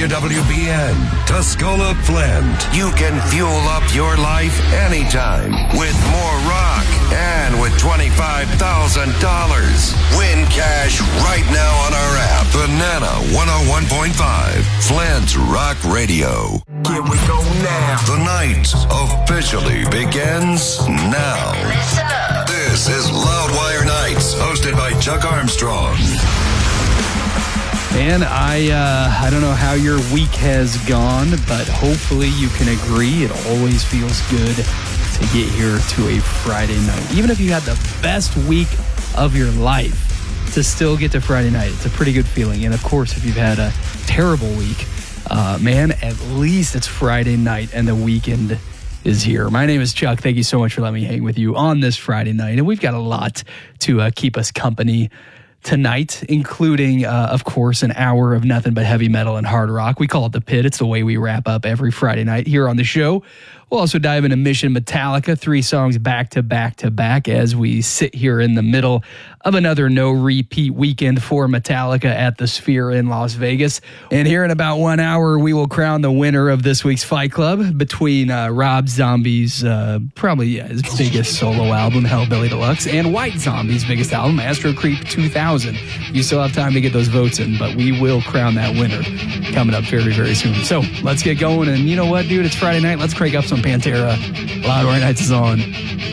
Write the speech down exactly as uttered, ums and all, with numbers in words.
W W B N, Tuscola, Flint. You can fuel up your life anytime with more rock and with twenty-five thousand dollars. Win cash right now on our app. The Nana one oh one point five, Flint's Rock Radio. Here we go now. The night officially begins now. Listen up. This is Loudwire Nights, hosted by Chuck Armstrong. Man, I uh, I don't know how your week has gone, but hopefully you can agree it always feels good to get here to a Friday night. Even if you had the best week of your life, to still get to Friday night, it's a pretty good feeling. And of course, if you've had a terrible week, uh, man, at least it's Friday night and the weekend is here. My name is Chuck. Thank you so much for letting me hang with you on this Friday night. And we've got a lot to uh, keep us company tonight, including, uh, of course, an hour of nothing but heavy metal and hard rock. We call it The Pit. It's the way we wrap up every Friday night here on the show. We'll also dive into Mission Metallica, three songs back to back to back as we sit here in the middle of another no-repeat weekend for Metallica at the Sphere in Las Vegas. And here in about one hour, we will crown the winner of this week's Fight Club between uh, Rob Zombie's, uh, probably yeah, his biggest solo album, Hellbilly Deluxe, and White Zombie's biggest album, Astro Creep two thousand. You still have time to get those votes in, but we will crown that winner coming up very, very soon. So let's get going. And you know what, dude? It's Friday night. Let's crank up some Pantera. Loudwire Nights is on.